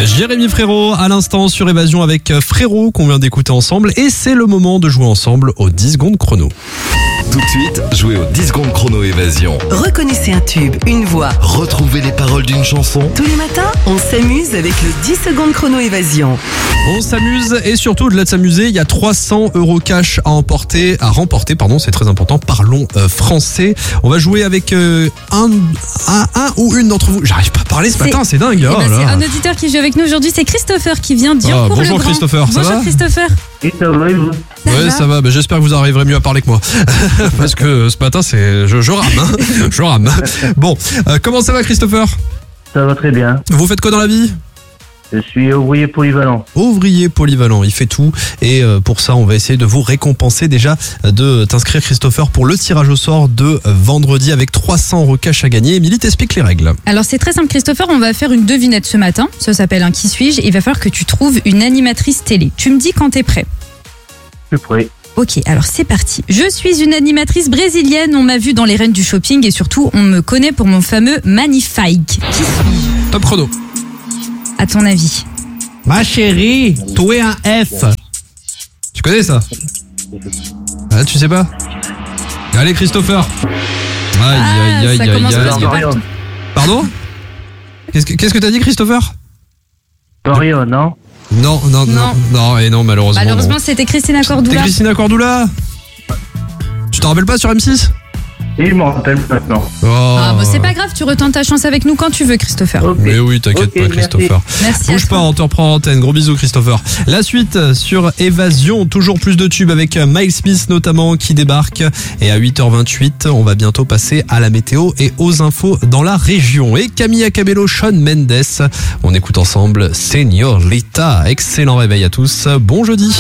Jérémy Frérot à l'instant sur Évasion avec Frérot qu'on vient d'écouter ensemble et c'est le moment de jouer ensemble aux 10 secondes chrono. Tout de suite, jouez aux 10 secondes chrono Évasion. Reconnaissez un tube, une voix. Retrouvez les paroles d'une chanson. Tous les matins, on s'amuse avec le 10 secondes chrono Évasion. On s'amuse et surtout au-delà de s'amuser, il y a 300 € cash à remporter, c'est très important. Parlons français. On va jouer avec un ou une d'entre vous. J'arrive pas à parler ce matin, c'est dingue. Oh c'est là. un auditeur qui joue avec nous aujourd'hui, c'est Christopher qui vient d'Yoncourt-le-Grand. Bonjour Christopher, ça va? Bonjour Christopher. Oui, ça va, et vous? Ouais, ça va. J'espère que vous arriverez mieux à parler que moi. Parce que ce matin, je rame. Hein. Je rame. Bon, comment ça va Christopher? Ça va très bien. Vous faites quoi dans la vie? Je suis ouvrier polyvalent. Ouvrier polyvalent, il fait tout. Et pour ça, on va essayer de vous récompenser déjà, de t'inscrire Christopher pour le tirage au sort de vendredi avec 300 € cash à gagner. Émilie t'explique les règles. Alors c'est très simple Christopher, on va faire une devinette ce matin. Ça s'appelle un qui suis-je. Il va falloir que tu trouves une animatrice télé. Tu me dis quand t'es prêt. Je suis prêt. Ok, alors c'est parti. Je suis une animatrice brésilienne, on m'a vu dans les reines du shopping et surtout on me connaît pour mon fameux magnifique. Qui suis-je? Top chrono. À ton avis? Ma chérie, toi un F. Tu connais ça? Ah, tu sais pas? Allez Christopher. Aïe. Ça commence presque par- Marion. Pardon? Qu'est-ce que t'as dit Christopher? Marion, non? Non, et non, malheureusement. Malheureusement c'était Christina T'es Cordula. Christina Cordula. Tu t'en rappelles pas sur M6? Et je m'en rappelle maintenant. Ah bah c'est pas grave, tu retentes ta chance avec nous quand tu veux Christopher. Ok. Mais oui, t'inquiète Ok, pas Christopher. Merci à Bouge pas, toi. on te reprend en antenne. Gros bisous Christopher. La suite sur Évasion, toujours plus de tubes avec Miles Smith notamment qui débarque. Et à 8h28, on va bientôt passer à la météo et aux infos dans la région. Et Camilla Cabello, Shawn Mendes. On écoute ensemble Señorita. Excellent réveil à tous. Bon jeudi.